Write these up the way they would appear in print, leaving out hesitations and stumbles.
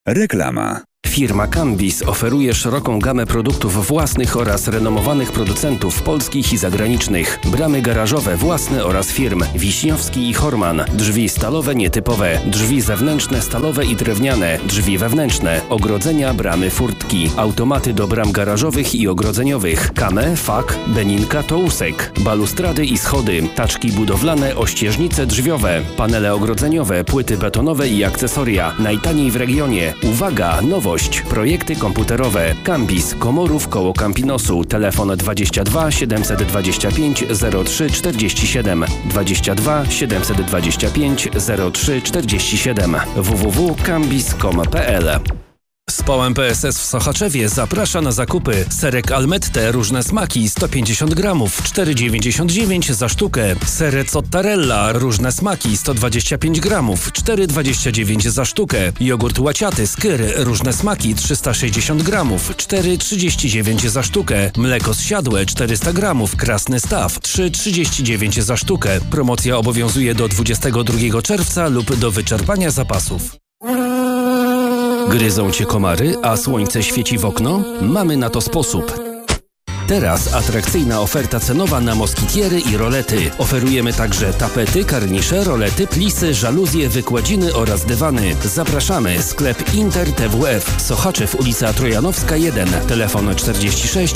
Reklama. Firma Cambis oferuje szeroką gamę produktów własnych oraz renomowanych producentów polskich i zagranicznych. Bramy garażowe własne oraz firm Wiśniowski i Horman. Drzwi stalowe nietypowe. Drzwi zewnętrzne stalowe i drewniane. Drzwi wewnętrzne. Ogrodzenia, bramy, furtki. Automaty do bram garażowych i ogrodzeniowych. Kamę, fak, beninka to usek. Balustrady i schody. Taczki budowlane, ościeżnice drzwiowe. Panele ogrodzeniowe, płyty betonowe i akcesoria. Najtaniej w regionie. Uwaga, nowość. Projekty komputerowe. Cambis, Komorów koło Campinosu. Telefon 22 725 03 47. 22 725 03 47. www.cambis.com.pl. Spał MPSS w Sochaczewie zaprasza na zakupy. Serek Almette, różne smaki, 150 gramów, 4,99 za sztukę. Serec Ottarella, różne smaki, 125 gramów, 4,29 za sztukę. Jogurt łaciaty Skyr, różne smaki, 360 gramów, 4,39 za sztukę. Mleko zsiadłe, 400 gramów, Krasny Staw, 3,39 za sztukę. Promocja obowiązuje do 22 czerwca lub do wyczerpania zapasów. Gryzą cię komary, a słońce świeci w okno? Mamy na to sposób. Teraz atrakcyjna oferta cenowa na moskitiery i rolety. Oferujemy także tapety, karnisze, rolety, plisy, żaluzje, wykładziny oraz dywany. Zapraszamy. Sklep Inter TWF. Sochaczew, ulica Trojanowska 1. Telefon 46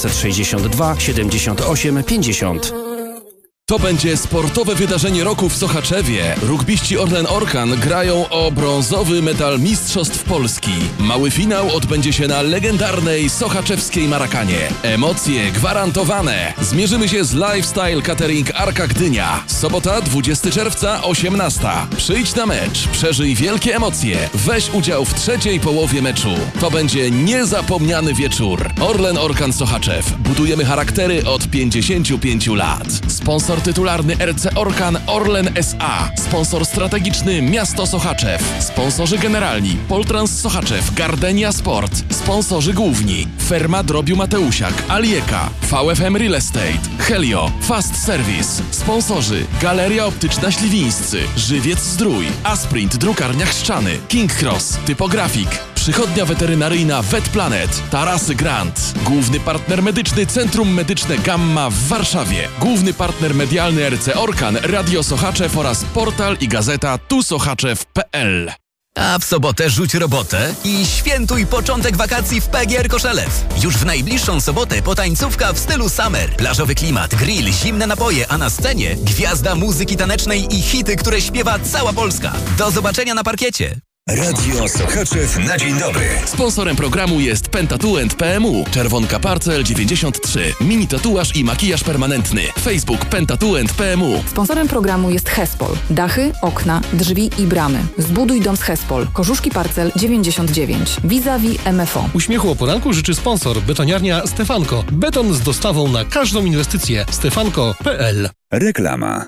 862 78 50. To będzie sportowe wydarzenie roku w Sochaczewie. Rugbiści Orlen Orkan grają o brązowy medal Mistrzostw Polski. Mały finał odbędzie się na legendarnej sochaczewskiej Marakanie. Emocje gwarantowane. Zmierzymy się z Lifestyle Catering Arka Gdynia. Sobota 20 czerwca 18. Przyjdź na mecz, przeżyj wielkie emocje. Weź udział w trzeciej połowie meczu. To będzie niezapomniany wieczór. Orlen Orkan Sochaczew. Budujemy charaktery od 55 lat. Sponsor tytularny RC Orkan Orlen S.A. Sponsor strategiczny Miasto Sochaczew. Sponsorzy generalni Poltrans Sochaczew, Gardenia Sport. Sponsorzy główni Ferma Drobiu Mateusiak, Alieka, VFM Real Estate, Helio, Fast Service. Sponsorzy Galeria Optyczna Śliwińscy, Żywiec Zdrój, Asprint Drukarnia Chrzczany, King Cross, Typografik, Przychodnia Weterynaryjna VetPlanet, Tarasy Grant. Główny partner medyczny Centrum Medyczne Gamma w Warszawie. Główny partner medialny RC Orkan, Radio Sochaczew oraz portal i gazeta tusochaczew.pl. A w sobotę rzuć robotę i świętuj początek wakacji w PGR Koszelew. Już w najbliższą sobotę potańcówka w stylu summer. Plażowy klimat, grill, zimne napoje, a na scenie gwiazda muzyki tanecznej i hity, które śpiewa cała Polska. Do zobaczenia na parkiecie. Radio Sochaczew na dzień dobry. Sponsorem programu jest Pentatuent PMU. Czerwonka Parcel 93. Mini tatuaż i makijaż permanentny. Facebook Pentatuent PMU. Sponsorem programu jest Hespol. Dachy, okna, drzwi i bramy. Zbuduj dom z Hespol. Korzuszki Parcel 99. Vis-a-vis MFO. Uśmiechu o poranku życzy sponsor. Betoniarnia Stefanko. Beton z dostawą na każdą inwestycję. Stefanko.pl. Reklama.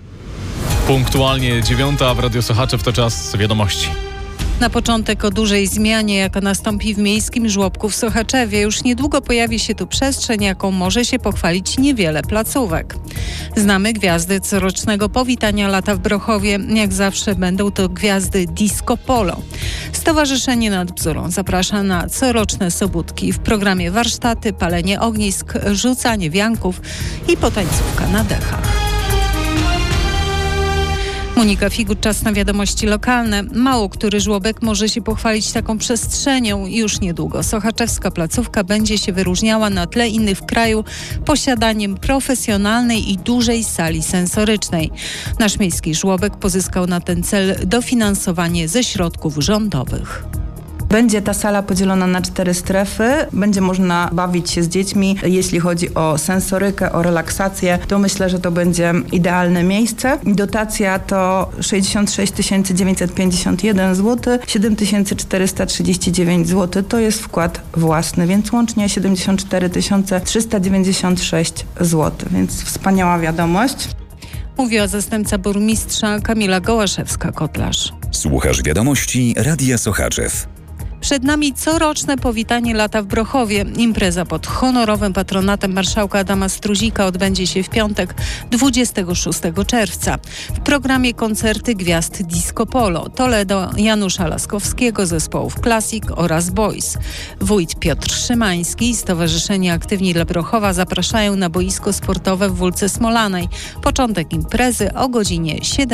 Punktualnie 9 w Radio Sochaczew to czas wiadomości. Na początek o dużej zmianie, jaka nastąpi w miejskim żłobku w Sochaczewie. Już niedługo pojawi się tu przestrzeń, jaką może się pochwalić niewiele placówek. Znamy gwiazdy corocznego powitania lata w Brochowie. Jak zawsze będą to gwiazdy Disco Polo. Stowarzyszenie Nad Bzurą zaprasza na coroczne sobótki. W programie warsztaty, palenie ognisk, rzucanie wianków i potańcówka na dechach. Monika Figut, czas na wiadomości lokalne. Mało który żłobek może się pochwalić taką przestrzenią. Już niedługo sochaczewska placówka będzie się wyróżniała na tle innych w kraju posiadaniem profesjonalnej i dużej sali sensorycznej. Nasz miejski żłobek pozyskał na ten cel dofinansowanie ze środków rządowych. Będzie ta sala podzielona na 4 strefy. Będzie można bawić się z dziećmi. Jeśli chodzi o sensorykę, o relaksację, to myślę, że to będzie idealne miejsce. Dotacja to 66 951 zł, 7439 zł. To jest wkład własny, więc łącznie 74 396 zł. Więc wspaniała wiadomość. Mówiła zastępca burmistrza Kamila Gołaszewska-Kotlarz. Słuchasz wiadomości Radia Sochaczew. Przed nami coroczne powitanie lata w Brochowie. Impreza pod honorowym patronatem marszałka Adama Struzika odbędzie się w piątek 26 czerwca. W programie koncerty gwiazd Disco Polo, Toledo, Janusza Laskowskiego, zespołów Classic oraz Boys. Wójt Piotr Szymański i Stowarzyszenie Aktywni dla Brochowa zapraszają na boisko sportowe w Wólce Smolanej. Początek imprezy o godzinie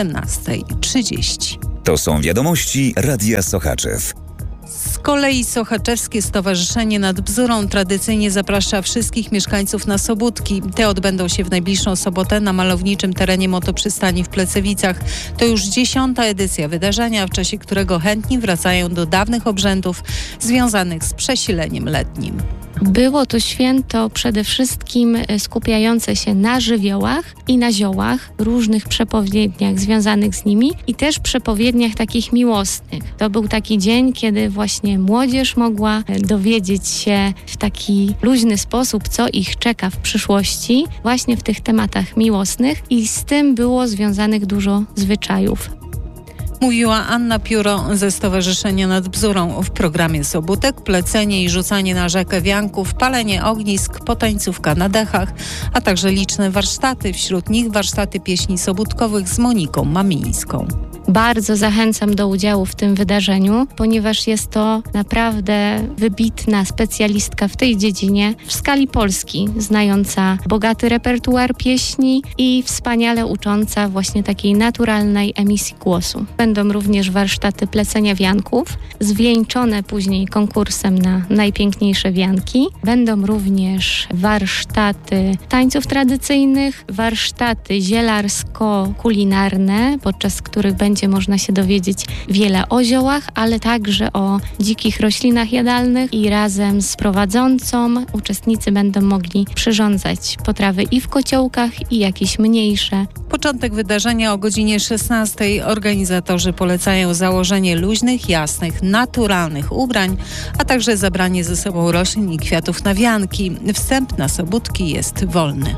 17:30. To są wiadomości Radia Sochaczew. Z kolei Sochaczewskie Stowarzyszenie nad Bzurą tradycyjnie zaprasza wszystkich mieszkańców na Sobótki. Te odbędą się w najbliższą sobotę na malowniczym terenie motoprzystani w Plecewicach. To już 10. edycja wydarzenia, w czasie którego chętni wracają do dawnych obrzędów związanych z przesileniem letnim. Było to święto przede wszystkim skupiające się na żywiołach i na ziołach, różnych przepowiedniach związanych z nimi i też przepowiedniach takich miłosnych. To był taki dzień, kiedy właśnie młodzież mogła dowiedzieć się w taki luźny sposób, co ich czeka w przyszłości, właśnie w tych tematach miłosnych i z tym było związanych dużo zwyczajów. Mówiła Anna Pióro ze Stowarzyszenia nad Bzurą. W programie Sobótek plecenie i rzucanie na rzekę wianków, palenie ognisk, potańcówka na dechach, a także liczne warsztaty, wśród nich warsztaty pieśni sobótkowych z Moniką Mamińską. Bardzo zachęcam do udziału w tym wydarzeniu, ponieważ jest to naprawdę wybitna specjalistka w tej dziedzinie w skali Polski, znająca bogaty repertuar pieśni i wspaniale ucząca właśnie takiej naturalnej emisji głosu. Będą również warsztaty plecenia wianków, zwieńczone później konkursem na najpiękniejsze wianki. Będą również warsztaty tańców tradycyjnych, warsztaty zielarsko-kulinarne, podczas których będzie można się dowiedzieć wiele o ziołach, ale także o dzikich roślinach jadalnych i razem z prowadzącą uczestnicy będą mogli przyrządzać potrawy i w kociołkach, i jakieś mniejsze. Początek wydarzenia o godzinie 16:00. Organizatorzy polecają założenie luźnych, jasnych, naturalnych ubrań, a także zabranie ze sobą roślin i kwiatów na wianki. Wstęp na Sobótki jest wolny.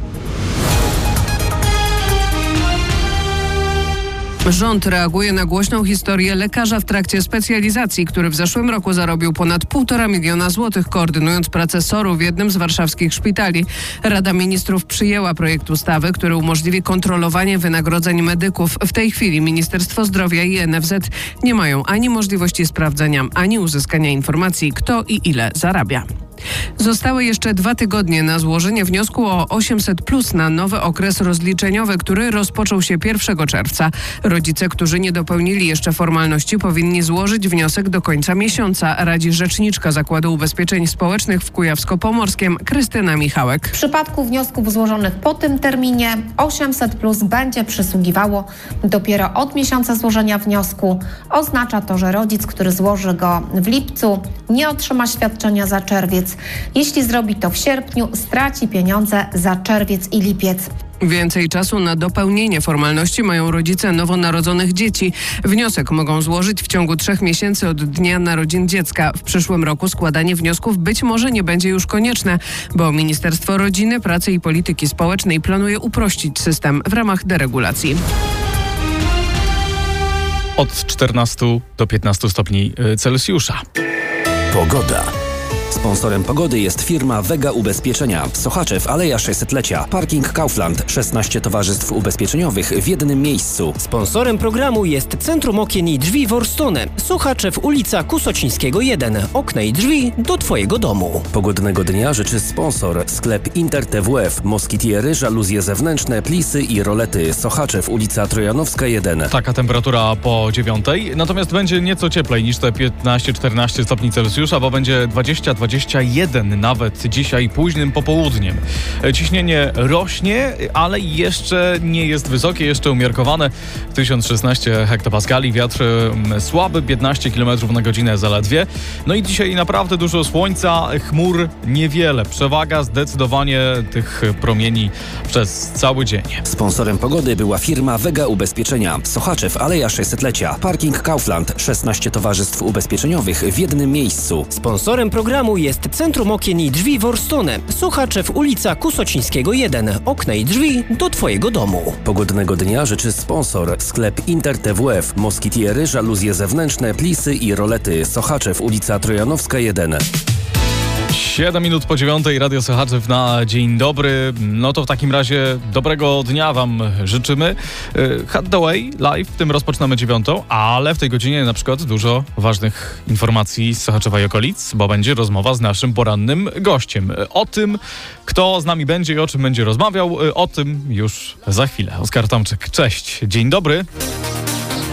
Rząd reaguje na głośną historię lekarza w trakcie specjalizacji, który w zeszłym roku zarobił ponad 1,5 miliona złotych, koordynując pracę SOR-u w jednym z warszawskich szpitali. Rada Ministrów przyjęła projekt ustawy, który umożliwi kontrolowanie wynagrodzeń medyków. W tej chwili Ministerstwo Zdrowia i NFZ nie mają ani możliwości sprawdzenia, ani uzyskania informacji, kto i ile zarabia. Zostały jeszcze 2 tygodnie na złożenie wniosku o 800+ na nowy okres rozliczeniowy, który rozpoczął się 1 czerwca. Rodzice, którzy nie dopełnili jeszcze formalności, powinni złożyć wniosek do końca miesiąca, radzi rzeczniczka Zakładu Ubezpieczeń Społecznych w Kujawsko-Pomorskiem Krystyna Michałek. W przypadku wniosków złożonych po tym terminie 800+ będzie przysługiwało dopiero od miesiąca złożenia wniosku. Oznacza to, że rodzic, który złoży go w lipcu, nie otrzyma świadczenia za czerwiec. Jeśli zrobi to w sierpniu, straci pieniądze za czerwiec i lipiec. Więcej czasu na dopełnienie formalności mają rodzice nowonarodzonych dzieci. Wniosek mogą złożyć w ciągu 3 miesięcy od dnia narodzin dziecka. W przyszłym roku składanie wniosków być może nie będzie już konieczne, bo Ministerstwo Rodziny, Pracy i Polityki Społecznej planuje uprościć system w ramach deregulacji. Od 14 do 15 stopni Celsjusza. Pogoda. Sponsorem pogody jest firma Vega Ubezpieczenia. Sochaczew, Aleja 600-lecia. Parking Kaufland. 16 towarzystw ubezpieczeniowych w jednym miejscu. Sponsorem programu jest Centrum Okien i Drzwi Worstone. Sochaczew, ulica Kusocińskiego 1. Okna i drzwi do Twojego domu. Pogodnego dnia życzy sponsor. Sklep Inter TWF. Moskitiery, żaluzje zewnętrzne, plisy i rolety. Sochaczew, ulica Trojanowska 1. Taka temperatura po 9:00. Natomiast będzie nieco cieplej niż te 15-14 stopni Celsjusza, bo będzie 20-21 nawet dzisiaj późnym popołudniem. Ciśnienie rośnie, ale jeszcze nie jest wysokie, jeszcze umiarkowane. 1016 hektopaskali, wiatr słaby, 15 km na godzinę zaledwie. No i dzisiaj naprawdę dużo słońca, chmur niewiele. Przewaga zdecydowanie tych promieni przez cały dzień. Sponsorem pogody była firma Vega Ubezpieczenia. Sochaczew, Aleja 600-lecia. Parking Kaufland. 16 towarzystw ubezpieczeniowych w jednym miejscu. Sponsorem programu domu jest Centrum Okien i Drzwi Worstone. Sochaczew, ulica Kusocińskiego 1. Okna i drzwi do Twojego domu. Pogodnego dnia życzy sponsor. Sklep Inter TWF. Moskitiery, żaluzje zewnętrzne, plisy i rolety. Sochaczew, ulica Trojanowska 1. 7 minut po 9, Radio Sochaczew na dzień dobry. No to w takim razie dobrego dnia Wam życzymy. Hot the Way live, w tym rozpoczynamy 9, ale w tej godzinie na przykład dużo ważnych informacji z Sochaczewa i okolic, bo będzie rozmowa z naszym porannym gościem. O tym, kto z nami będzie i o czym będzie rozmawiał, o tym już za chwilę. Oskar Tomczyk, cześć, dzień dobry.